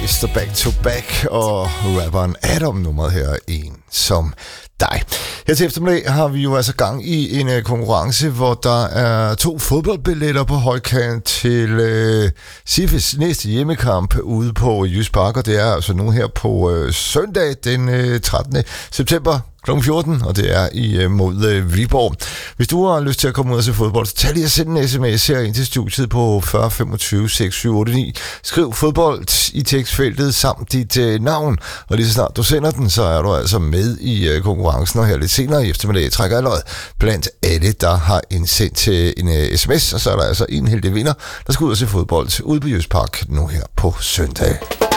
Mr. Back to Back og rapperen Adam, nummeret her En som dig. Her til eftermiddag har vi jo altså gang i en konkurrence, hvor der er 2 fodboldbilletter på højkant til Sifis næste hjemmekamp ude på Jysk Park, og det er altså nu her på søndag den 13. september kl. 14, og det er mod Viborg. Hvis du har lyst til at komme ud og se fodbold, så tag lige og send en sms her ind til studiet på 40 25 6789. Skriv fodbold i tekstfeltet samt dit navn, og lige så snart du sender den, så er du altså med i konkurrencen, og her lidt senere i eftermiddag trækker jeg løjet blandt alle, der har indsendt til en sms, og så er der altså en heldig vinder, der skal ud og se fodbold ude på Jysk Park nu her på søndag.